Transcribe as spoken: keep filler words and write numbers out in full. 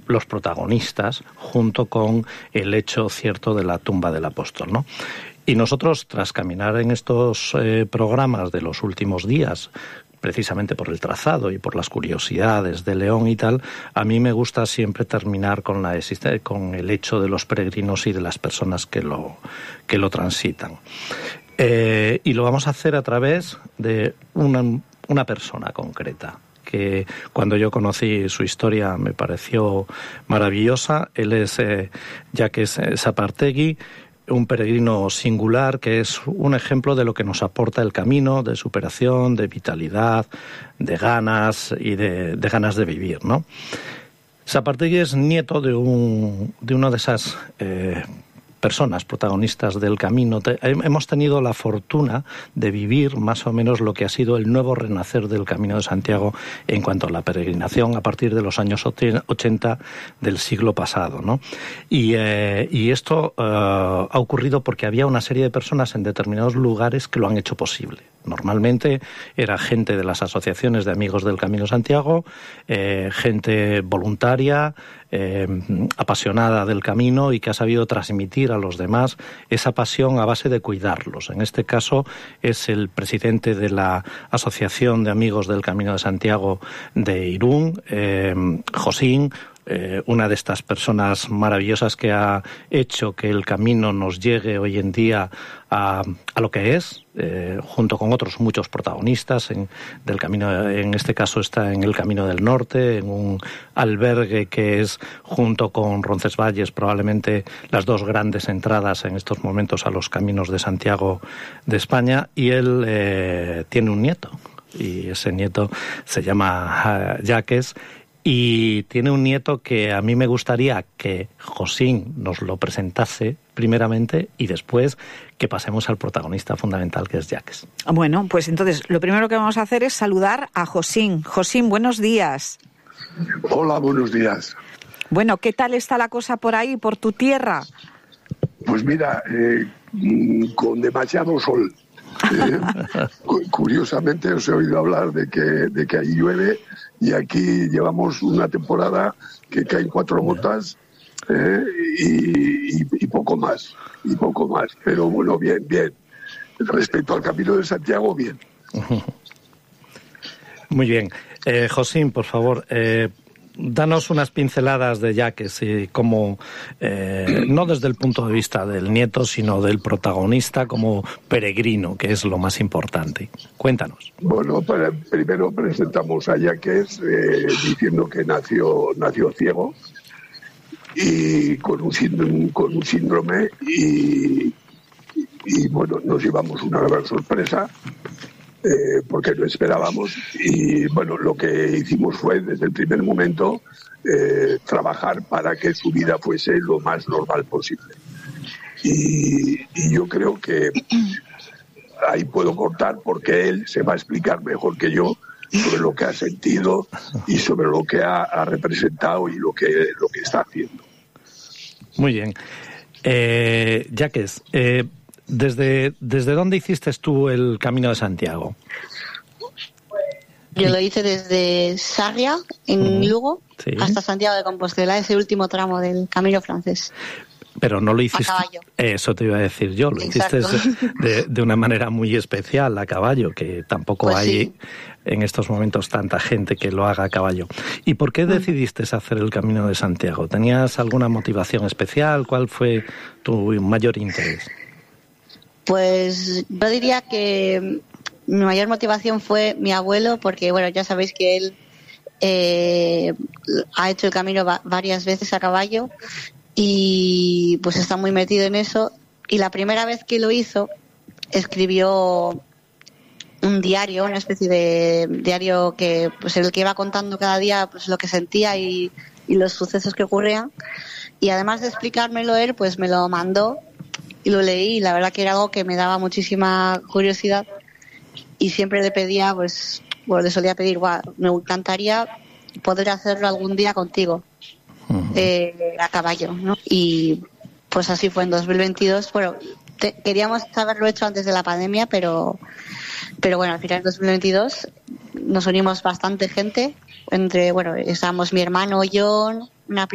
los protagonistas, junto con el hecho cierto de la tumba del apóstol, ¿no? Y nosotros, tras caminar en estos eh, programas de los últimos días, precisamente por el trazado y por las curiosidades de León y tal, a mí me gusta siempre terminar con la existen- con el hecho de los peregrinos y de las personas que lo, que lo transitan. Eh, y lo vamos a hacer a través de una, una persona concreta, que cuando yo conocí su historia me pareció maravillosa. Él es eh, Jacques Sapartegui, un peregrino singular que es un ejemplo de lo que nos aporta el camino, de superación, de vitalidad, de ganas y de, de ganas de vivir, ¿no? Sapartegui es nieto de un de una de esas eh, personas protagonistas del camino. Te, hemos tenido la fortuna de vivir más o menos lo que ha sido el nuevo renacer del Camino de Santiago en cuanto a la peregrinación a partir de los años ochenta del siglo pasado, ¿no? Y, eh, y esto eh, ha ocurrido porque había una serie de personas en determinados lugares que lo han hecho posible. Normalmente era gente de las asociaciones de amigos del Camino de Santiago, eh, gente voluntaria, eh, apasionada del camino y que ha sabido transmitir a los demás esa pasión a base de cuidarlos. En este caso es el presidente de la Asociación de Amigos del Camino de Santiago de Irún, eh, Josín, Eh, una de estas personas maravillosas que ha hecho que el camino nos llegue hoy en día a, a lo que es, eh, junto con otros muchos protagonistas en, del camino. En este caso está en el Camino del Norte, en un albergue que es, junto con Roncesvalles, probablemente las dos grandes entradas en estos momentos a los caminos de Santiago de España, y él eh, tiene un nieto, y ese nieto se llama uh, Jacques. Y tiene un nieto que a mí me gustaría que Josín nos lo presentase primeramente y después que pasemos al protagonista fundamental, que es Jacques. Bueno, pues entonces lo primero que vamos a hacer es saludar a Josín. Josín, buenos días. Hola, buenos días. Bueno, ¿qué tal está la cosa por ahí, por tu tierra? Pues mira, eh, con demasiado sol. Eh, curiosamente os he oído hablar de que, de que allí llueve, y aquí llevamos una temporada que caen cuatro gotas eh, y, y, y poco más, y poco más. Pero bueno, bien, bien. Respecto al Camino de Santiago, bien. Muy bien. Eh, Josín, por favor, eh, danos unas pinceladas de Jacques y cómo, eh, no desde el punto de vista del nieto, sino del protagonista como peregrino, que es lo más importante. Cuéntanos. Bueno, para, primero presentamos a Jacques eh, diciendo que nació, nació ciego y con un síndrome, con un síndrome y, y bueno, nos llevamos una gran sorpresa. Eh, porque no esperábamos, y bueno, lo que hicimos fue desde el primer momento eh, trabajar para que su vida fuese lo más normal posible, y, y yo creo que ahí puedo cortar porque él se va a explicar mejor que yo sobre lo que ha sentido y sobre lo que ha, ha representado y lo que, lo que está haciendo. Muy bien. eh, Jacques, eh, ¿Desde, ¿Desde dónde hiciste tú el Camino de Santiago? Yo lo hice desde Sarria, en uh-huh. Lugo, sí. hasta Santiago de Compostela, ese último tramo del Camino francés. Pero no lo hiciste... A caballo. Eso te iba a decir yo, lo Exacto. hiciste de, de una manera muy especial, a caballo, que tampoco pues hay sí. en estos momentos tanta gente que lo haga a caballo. ¿Y por qué decidiste hacer el Camino de Santiago? ¿Tenías alguna motivación especial? ¿Cuál fue tu mayor interés? Pues yo diría que mi mayor motivación fue mi abuelo, porque bueno, ya sabéis que él eh, ha hecho el camino va- varias veces a caballo y pues está muy metido en eso, y la primera vez que lo hizo escribió un diario, una especie de diario que pues el que iba contando cada día pues lo que sentía y, y los sucesos que ocurrían, y además de explicármelo él, pues me lo mandó y lo leí, y la verdad que era algo que me daba muchísima curiosidad, y siempre le pedía, pues, bueno, le solía pedir, guau, me encantaría poder hacerlo algún día contigo, uh-huh. eh, a caballo, ¿no? Y pues así fue en dos mil veintidós. Bueno, te, queríamos haberlo hecho antes de la pandemia, pero pero bueno, al final en dos mil veintidós nos unimos bastante gente, entre, bueno, estábamos mi hermano, John, una